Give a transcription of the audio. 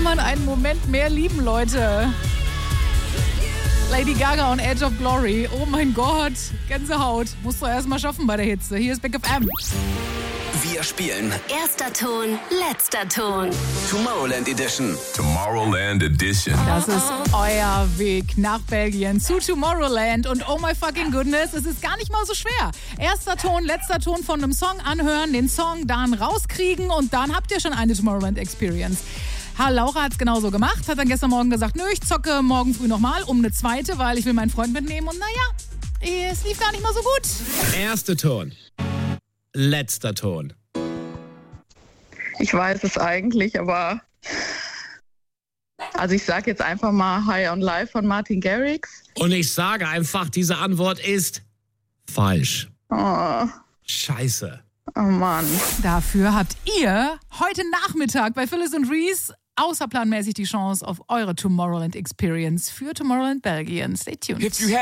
kann man einen Moment mehr lieben, Leute? Lady Gaga und Edge of Glory. Oh mein Gott, Gänsehaut. Musst du erst mal schaffen bei der Hitze. Hier ist Big FM. Wir spielen Erster Ton, letzter Ton. Tomorrowland Edition. Tomorrowland Edition. Das ist euer Weg nach Belgien zu Tomorrowland. Und oh my fucking goodness, es ist gar nicht mal so schwer. Erster Ton, letzter Ton von einem Song anhören, den Song dann rauskriegen und dann habt ihr schon eine Tomorrowland Experience. Laura hat es genauso gemacht, hat dann gestern Morgen gesagt, nö, ich zocke morgen früh nochmal um eine zweite, weil ich will meinen Freund mitnehmen. Und naja, es lief gar nicht mal so gut. Erster Ton. Letzter Ton. Ich weiß es eigentlich, aber also ich sage jetzt einfach mal High on Life von Martin Garrix. Und ich sage einfach, diese Antwort ist falsch. Oh, Scheiße. oh Mann. Dafür habt ihr heute Nachmittag bei Phyllis und Reese außerplanmäßig die Chance auf eure Tomorrowland Experience für Tomorrowland Belgien. Stay tuned.